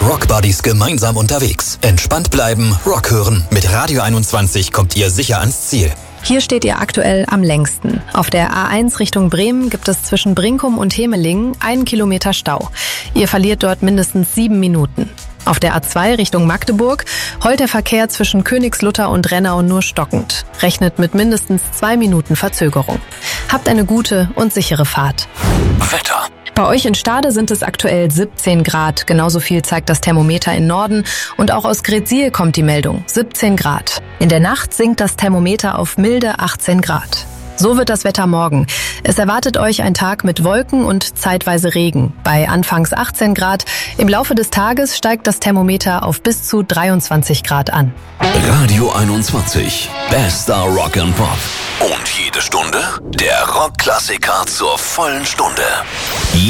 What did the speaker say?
Rockbuddies gemeinsam unterwegs. Entspannt bleiben, Rock hören. Mit Radio 21 kommt ihr sicher ans Ziel. Hier steht ihr aktuell am längsten. Auf der A1 Richtung Bremen gibt es zwischen Brinkum und Hemelingen 1 Kilometer Stau. Ihr verliert dort mindestens 7 Minuten. Auf der A2 Richtung Magdeburg heult der Verkehr zwischen Königslutter und Rennau nur stockend. Rechnet mit mindestens 2 Minuten Verzögerung. Habt eine gute und sichere Fahrt. Wetter. Bei euch in Stade sind es aktuell 17 Grad. Genauso viel zeigt das Thermometer in Norden. Und auch aus Gretsiel kommt die Meldung. 17 Grad. In der Nacht sinkt das Thermometer auf milde 18 Grad. So wird das Wetter morgen. Es erwartet euch ein Tag mit Wolken und zeitweise Regen. Bei anfangs 18 Grad. Im Laufe des Tages steigt das Thermometer auf bis zu 23 Grad an. Radio 21. Bester Rock and Pop. Und jede Stunde der Rockklassiker zur vollen Stunde.